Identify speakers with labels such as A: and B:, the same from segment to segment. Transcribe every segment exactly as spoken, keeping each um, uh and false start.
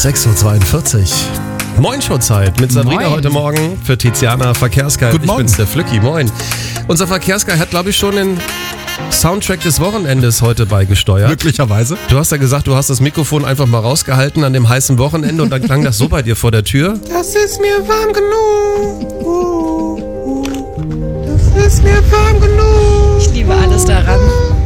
A: sechs Uhr zweiundvierzig. Moin Showzeit mit Sabrina Moin. Heute Morgen für Tiziana Verkehrsguide.
B: Guten
A: Ich
B: Morgen.
A: bin's, der Flücki. Moin. Unser Verkehrsguide hat, glaube ich, schon den Soundtrack des Wochenendes heute beigesteuert.
B: Möglicherweise.
A: Du hast ja gesagt, du hast das Mikrofon einfach mal rausgehalten an dem heißen Wochenende und dann klang das so bei dir vor der Tür.
C: Das ist mir warm genug. Uh, uh, das ist mir warm genug.
D: Ich liebe alles daran.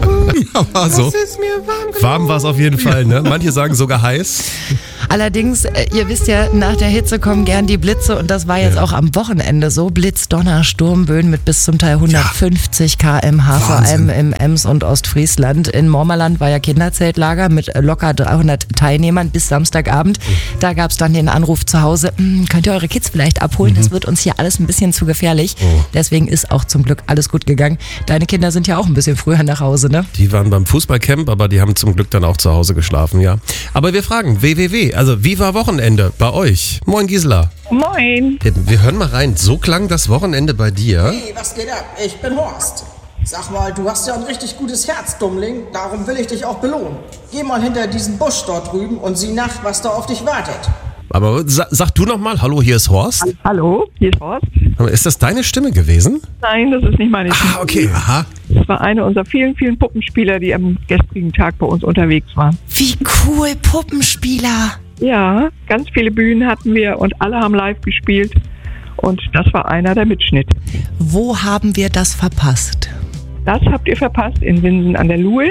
B: Ja, war so.
C: Das ist mir warm genug.
A: Warm war es auf jeden Fall, ne? Manche sagen sogar heiß.
D: Allerdings, äh, ihr wisst ja, nach der Hitze kommen gern die Blitze und das war jetzt
A: Ja.
D: auch am Wochenende so. Blitz, Donner, Sturmböen mit bis zum Teil hundertfünfzig Kilometer pro Stunde, vor allem im Ems und Ostfriesland. In Mormerland war ja Kinderzeltlager mit locker dreihundert Teilnehmern bis Samstagabend. Da gab es dann den Anruf zu Hause, "Hm, könnt ihr eure Kids vielleicht abholen? Das wird uns hier alles ein bisschen zu gefährlich." Deswegen ist auch zum Glück alles gut gegangen. Deine Kinder sind ja auch ein bisschen früher nach Hause, ne?
A: Die waren beim Fußballcamp, aber die haben zum Glück dann auch zu Hause geschlafen, ja. Aber wir fragen, W W W, also wie war Wochenende bei euch? Moin Gisela.
E: Moin.
A: Wir hören mal rein, so klang das Wochenende bei dir.
F: Hey, was geht ab? Ich bin Horst. Sag mal, du hast ja ein richtig gutes Herz, Dummling. Darum will ich dich auch belohnen. Geh mal hinter diesen Busch dort drüben und sieh nach, was da auf dich wartet.
A: Aber sa- sag du noch mal, hallo, hier ist Horst.
E: Hallo, hier ist Horst.
A: Ist das deine Stimme gewesen?
E: Nein, das ist nicht meine Stimme.
A: Ah, okay. Aha.
E: Das war eine unserer vielen, vielen Puppenspieler, die am gestrigen Tag bei uns unterwegs waren.
D: Wie cool, Puppenspieler.
E: Ja, ganz viele Bühnen hatten wir und alle haben live gespielt. Und das war einer der Mitschnitt.
D: Wo haben wir das verpasst?
E: Das habt ihr verpasst in Winsen an der Luhe.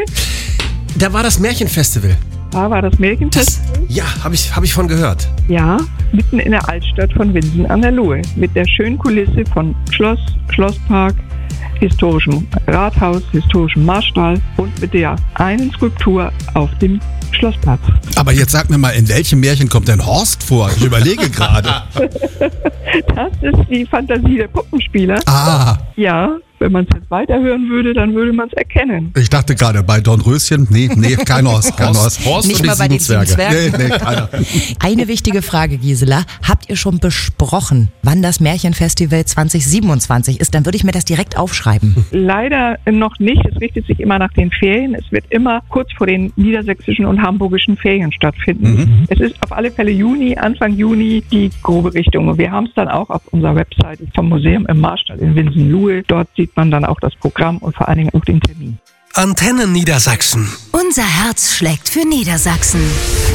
A: Da war das Märchenfestival.
E: Da war das Märchenfest.
A: Das, ja, habe ich, hab ich von gehört.
E: Ja, mitten in der Altstadt von Winsen an der Luhe. Mit der schönen Kulisse von Schloss, Schlosspark, historischem Rathaus, historischem Marstall und mit der einen Skulptur auf dem Schlossplatz.
B: Aber jetzt sag mir mal, in welchem Märchen kommt denn Horst vor? Ich überlege gerade.
E: Das ist die Fantasie der Puppenspieler.
B: Ah,
E: Ja, wenn man es jetzt weiterhören würde, dann würde man es erkennen.
B: ich dachte gerade bei Dornröschen. Nee, nee, kein Horst, kein Horst.
A: Horst
D: Nicht
A: und
D: mal
A: die
D: bei den
A: sieben
D: sieben
A: Zwerge.
D: Zwergen.
B: Nee, nee, keiner.
D: Eine wichtige Frage, Gisela. Habt ihr schon besprochen, wann das Märchenfestival zwanzig siebenundzwanzig ist? Dann würde ich mir das direkt aufschreiben.
E: Leider noch nicht. Es richtet sich immer nach den Ferien. Es wird immer kurz vor den niedersächsischen und hamburgischen Ferien stattfinden. Es ist auf alle Fälle Juni, Anfang Juni die grobe Richtung. Und wir haben es dann auch auf unserer Webseite vom Museum im Marstall in Winsen-Luhe. Dort sieht man dann auch das Programm und vor allen Dingen auch den Termin.
G: Antenne Niedersachsen.
H: Unser Herz schlägt für Niedersachsen.